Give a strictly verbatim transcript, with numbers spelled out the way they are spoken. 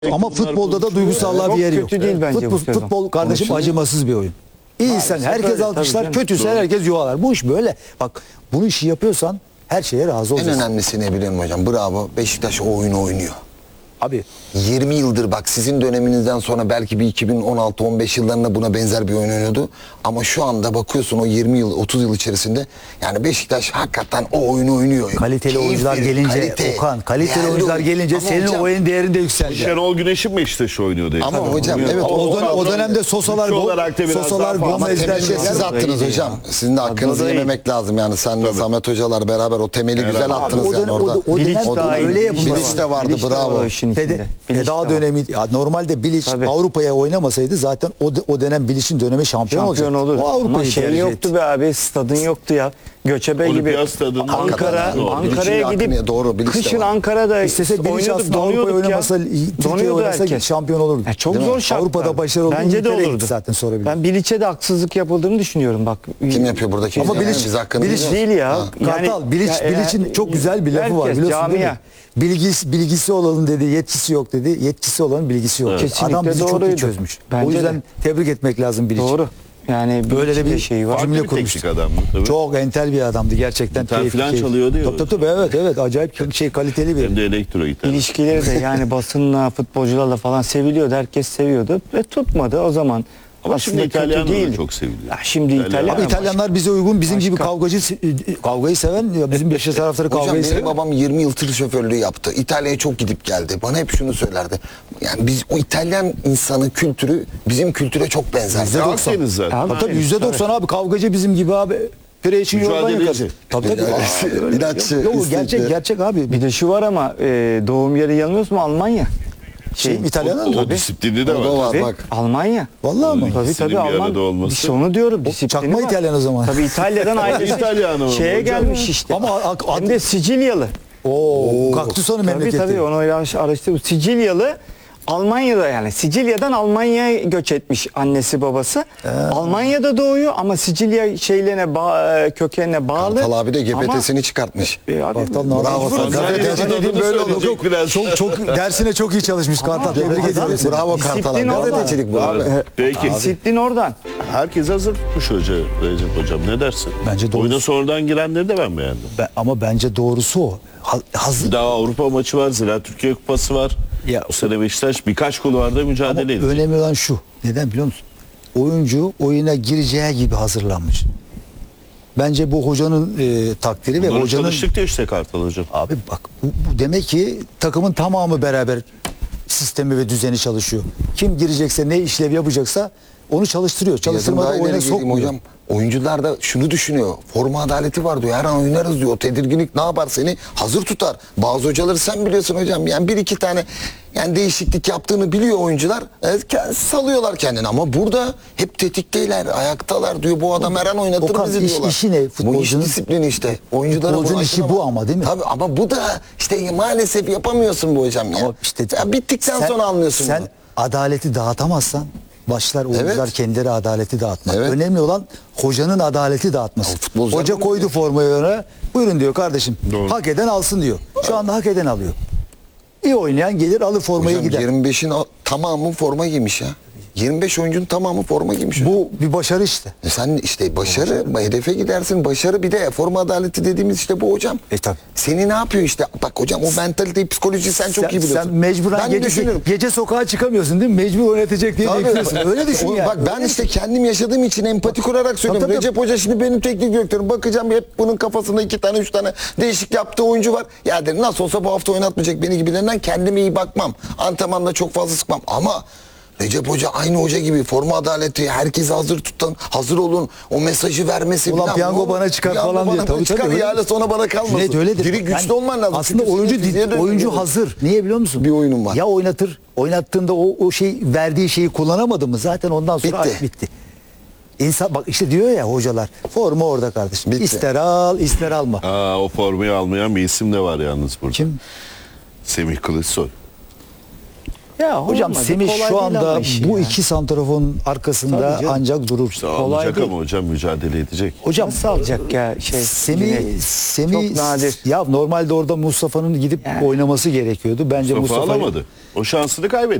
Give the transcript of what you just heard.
Ama futbolda da duygusallığa Çok bir yeri yok. kötü değil bence Futbol, bu sezon. futbol kardeşim Konuşulur. acımasız bir oyun. İyisen Maalesef herkes öyle, alkışlar, tabii canım. kötüysen herkes yuvalar. Bu iş böyle. Bak bunu işi yapıyorsan her şeye razı En olacaksın. önemlisi ne biliyor musun hocam? Bravo. Beşiktaş o oyunu oynuyor. Abi yirmi yıldır bak sizin döneminizden sonra belki bir iki bin on altı on beş yıllarında buna benzer bir oyun oynuyordu. Ama şu anda bakıyorsun o yirmi yıl otuz yıl içerisinde yani Beşiktaş hakikaten o oyunu oynuyor. kaliteli Keyif oyuncular verir, gelince kalite, Okan, kaliteli değerli oyuncular oyun. gelince Ama senin hocam, oyun değerin de yükseldi. Şenol Güneş'in Beşiktaş'ı oynuyordu. Ama Tabii. hocam, Oynuyor. evet, O, o- dönem- o dönemde Sosalar, Güçlü olarak da biraz Sosalar, daha fazla. Ama Gomez'ler temeli siz şeyler- attınız hocam. Sizin de hakkınızı Adada yememek lazım yani. Sen de Samet hocalar beraber o temeli güzel Abi, attınız o yani dönem- orada. o- o Bilic dönem daha iyi. öyle yapılmış. Bilic de vardı, Bilic de bravo. var o işin Fede, içinde. Bilic Feda de var. dönemi ya normalde Bilic Tabii. Avrupa'ya oynamasaydı zaten o, o dönem Bilic'in dönemi şampiyon, Şampiyon olacak. olur. O Ama Avrupa'yı şey tercih yoktu etti. be abi, stadın yoktu ya. Göçebe gibi Olimpiyat stadının Ankara, hakikaten doğru. Ankara'ya Bilic'in gidip hakkını- doğru, Bilic de kışın var. Ankara'da İstese Bilic oynuyorduk, aslında Avrupa'ya donuyorduk ya. oynamasa, Türkiye'ye Donuyordu oynasa herkes. şampiyon olurdu. Ya çok Değil mi? zor şartlar. Avrupa'da başarılı oldu. Bence de İngiltere'ye olurdu. gitti zaten sonra Bilic. Ben Bilic'e de haksızlık yapıldığını düşünüyorum bak. Kim yapıyor burada? Kim Ama yani? Bilic- Biz hakkını Bilic biliyoruz. Değil ya. Ha. Kartal, Bilic, ya, Bilic'in e, çok güzel bir lafı var herkes, biliyorsun değil mi? camia. Bilgisi, bilgisi olanın dedi, yetkisi yok dedi. Yetkisi olanın bilgisi yok. Kesinlikle Adam bizi çok iyi doğruydu. çözmüş. Bence o yüzden de. tebrik etmek lazım Bilic'i. Doğru. Yani Böyle de bir şey var. cümle bir kurmuş. teknik adamdı tabii. Çok entel bir adamdı gerçekten. Gitar keyifli, falan keyifli. çalıyordu ya. Tabii tabii, tabii evet evet acayip şey kaliteli bir. Hem de elektro gitar. İlişkileri de yani basınla, futbolcularla falan seviliyordu. Herkes seviyordu ve tutmadı o zaman. Ama aslında şimdi kötü İtalyanlar da değildi. çok seviliyor. Ya şimdi İtalyan- İtalyan. Abi İtalyanlar bize uygun, bizim gibi Başka. kavgacı kavgayı seven ya bizim Beşiktaş taraftarı Hocam kavgayı benim seven. babam yirmi yıl tır şoförlüğü yaptı. İtalya'ya çok gidip geldi. Bana hep şunu söylerdi. Yani biz o İtalyan insanı kültürü bizim kültüre çok benzer. Yüzde doksan. Akdeniz zaten. Abi, Tabii tabii Aynen, yüzde doksan abi kavgacı bizim gibi abi. Pire için yoldan Mücadeleci. yakar. Tabii tabii. Mücadeleci. Aa, öyle. İnatçı, Yok, yok, gerçek istekli. gerçek abi. Bir de şu var ama e, doğum yeri yanılmıyorsun mu Almanya? Şey İtalyanlar O, o mı? disiplini de O da var. var Tabii, bak. Almanya. Vallahi mı? Tabii İkisinin tabii bir arada Alman. olması. İşte onu diyorum. Disiplini çakma var. İtalyan o zaman. Tabii İtalya'dan ayrı. İtalyan o Şeye hocam. gelmiş işte. Ama ak- Hem de Sicilyalı. Oo, kaktüs onun Tabii memleketi. tabii onu araş- araştırdım. Sicilyalı Almanya'da yani Sicilya'dan Almanya'ya göç etmiş annesi babası. Almanya'da doğuyor ama Sicilya şeylerine ba- kökenine bağlı. Kartal abi de G P Ama- T'sini çıkartmış. E, abi, Kartal ne Bravo yapıyor? sana. Gazeteci Adını dediğim böyle olur. söyleyecek Çok, biraz. çok, çok dersine çok iyi çalışmış Kartal. Tebrik adam- ediyorum seni. Bravo Kartal abi. Disiplin orada. Gazetecilik bu abi. Peki. Disiplin oradan. Herkes hazır tutmuş hoca Recep hocam. Ne dersin? Bence doğru. Oyuna sonradan girenleri de ben beğendim. Ben- ama bence doğrusu o. Ha- hazır. Daha Avrupa maçı var. Zira Türkiye Kupası var. Ya- Bu sene Beşiktaş birkaç kulvarda Ama mücadele edecek. önemli olan şu. Neden biliyor musun? Oyuncu oyuna gireceği gibi hazırlanmış. Bence bu hocanın e, takdiri ve Bunları hocanın... çalıştık diyor işte Kartal hocam. Abi bak bu, bu demek ki takımın tamamı beraber sistemi ve düzeni çalışıyor. Kim girecekse ne işlev yapacaksa onu çalıştırıyor. Yazın Çalıştırmadan daha ileri oyuna geleyim sokmuyor. hocam. Oyuncular da şunu düşünüyor. Forma adaleti var diyor. Her an oynarız diyor. O tedirginlik ne yapar seni? Hazır tutar. Bazı hocaları sen biliyorsun hocam. Yani bir iki tane yani değişiklik yaptığını biliyor oyuncular. Evet, ke- salıyorlar kendini ama burada hep tetikteyler, ayaktalar diyor. Bu adam her an oynatır Okan, bizi iş- diyorlar. işi ne? Bu iş Futbolcunun- disiplini işte. Oyunculara Futbolcunun bunu işi aşılamak. bu ama değil mi? Tabii ama bu da işte maalesef yapamıyorsun bu hocam ya. Ama işte ya bittikten sen- sonra anlıyorsun Sen bunu. adaleti dağıtamazsan başlar oyuncular Evet. kendileri adaleti dağıtmak. Evet. Önemli olan hocanın adaleti dağıtması. Ya futbolcular Hoca bunu koydu biliyor. formayı öne. Buyurun diyor kardeşim. Doğru. Hak eden alsın diyor. Şu anda hak eden alıyor. İyi oynayan gelir alır formayı Hocam gider. yirmi beşin o- tamamı forma giymiş ya. yirmi beş oyuncunun tamamı forma giymiş. Bu bir başarı işte. E sen işte başarı, hedefe gidersin. Başarı bir de forma adaleti dediğimiz işte bu hocam. E tabii. Seni ne yapıyor işte? Bak hocam o mentaliteyi, psikolojiyi sen çok iyi biliyorsun. Sen mecburen ben gece, düşünürüm. gece sokağa çıkamıyorsun değil mi? Mecbur oynatacak diye Tabii. bekliyorsun. Öyle düşün Oğlum yani. Bak ben işte kendim yaşadığım için empati kurarak söylüyorum. Tabii, tabii. Recep Hoca şimdi benim teknik direktörüm. Bakacağım hep bunun kafasında iki tane üç tane değişik yaptığı oyuncu var. Ya derim nasıl olsa bu hafta oynatmayacak beni gibilerinden kendime iyi bakmam. Antrenmanda çok fazla sıkmam. Ama Recep Hoca aynı hoca gibi forma adaleti, herkesi hazır tutun, hazır olun, o mesajı vermesi. Ulan falan. piyango Bu- bana çıkar piyango falan diye. bana Tabii, çıkar, tabii, öyle. ihalesi ona bana kalmasın. Cüneyt öyledir. Diri güçlü Yani olman lazım. aslında Çünkü oyuncu senin fiziğe dönüyor. oyuncu hazır. Niye biliyor musun? Bir oyunun var. Ya oynatır. Oynattığında o o şey verdiği şeyi kullanamadı mı zaten ondan sonra Bitti. bitti. bitti. İnsan bak işte diyor ya hocalar forma orada kardeşim. Bitti. İster al ister alma. Aa, o formayı almayan bir isim de var yalnız burada. Kim? Semih Kılıçsoy. Ya Hocam olmadı. Semih Kolay şu değil anda ama işi bu ya. iki santraforun arkasında Tabii canım. ancak durur. Kolay Alacak değil. ama hocam mücadele edecek. Hocam Nasıl alacak ya şey? Semih, Cüneyt? Semih Çok nadir. ya normalde orada Mustafa'nın gidip Yani. oynaması gerekiyordu. Bence Mustafa Mustafa alamadı. O şansını kaybetti.